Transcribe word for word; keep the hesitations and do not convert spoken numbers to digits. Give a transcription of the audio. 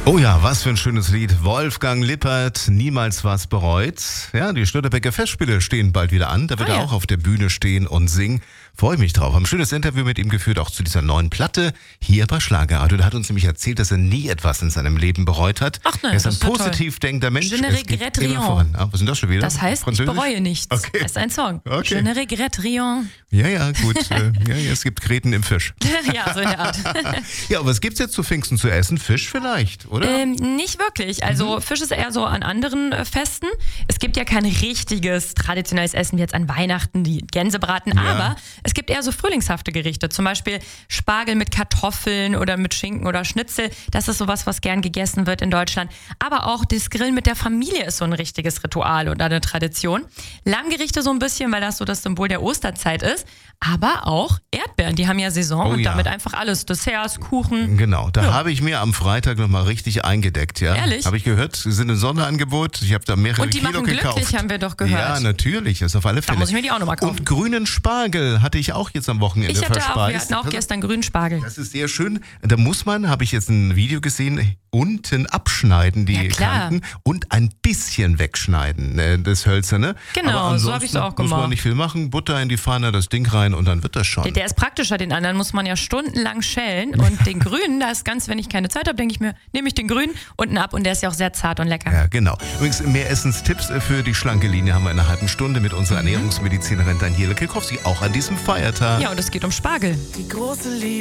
Oh ja, was für ein schönes Lied. Wolfgang Lippert, niemals was bereut. Ja, die Störtebeker Festspiele stehen bald wieder an. Da wird Ah, er ja. auch auf der Bühne stehen und singen. Freue mich drauf. Haben ein schönes Interview mit ihm geführt, auch zu dieser neuen Platte hier bei Schlagerradio. Der hat uns nämlich erzählt, dass er nie etwas in seinem Leben bereut hat. Ach nein, er ist ein das ist doch toll. positiv denkender Mensch. Je ne Es geht regrette immer rien. voran. Ah, was ist denn das schon wieder? Das heißt, Französisch? ich bereue nichts. Okay. Das ist ein Song. Okay. Je ne regrette rien. Ja, ja, gut. äh, ja, ja, es gibt Gräten im Fisch. Ja, so in der Art. Ja, aber was gibt's jetzt zu Pfingsten zu essen? Fisch vielleicht, oder? Ähm, nicht wirklich. Also Fisch ist eher so an anderen äh, Festen. Es gibt ja kein richtiges traditionelles Essen wie jetzt an Weihnachten, die Gänsebraten, Ja. aber es gibt eher so frühlingshafte Gerichte. Zum Beispiel Spargel mit Kartoffeln oder mit Schinken oder Schnitzel. Das ist sowas, was gern gegessen wird in Deutschland. Aber auch das Grillen mit der Familie ist so ein richtiges Ritual oder eine Tradition. Lammgerichte so ein bisschen, weil das so das Symbol der Osterzeit ist. Aber auch Erdbeeren, die haben ja Saison Oh und ja. damit einfach alles. Desserts, Kuchen. Genau, da Ja. habe ich mir am Freitag nochmal richtig eingedeckt, ja. Ehrlich? Habe ich gehört, sie sind im Sonderangebot. Ich habe da mehrere Und die Kilo machen gekauft. glücklich, haben wir doch gehört. Ja, natürlich, ist auf alle Fälle. muss ich mir die auch noch mal kaufen. Und grünen Spargel hatte ich auch jetzt am Wochenende Ich hatte verspeist. auch, wir hatten auch Das- gestern grünen Spargel. Das ist sehr schön. Da muss man, habe ich jetzt ein Video gesehen, unten abschneiden, die Ja, klar. Kanten, und ein bisschen wegschneiden, äh, das Hölzerne. Genau, Aber so ansonsten habe ich's auch muss man gemacht. nicht viel machen, Butter in die Pfanne, das Ding rein und dann wird das schon. Der, der ist praktischer, den anderen muss man ja stundenlang schälen. Und den grünen, da ist ganz, wenn ich keine Zeit habe, denke ich mir, nehme ich den grünen unten ab und der ist ja auch sehr zart und lecker. Ja, genau. Übrigens, mehr Essenstipps für die schlanke Linie haben wir in einer halben Stunde mit unserer Ernährungsmedizinerin Daniela Kilkowski, auch an diesem Feiertag. Ja, und es geht um Spargel. Die große Liebe.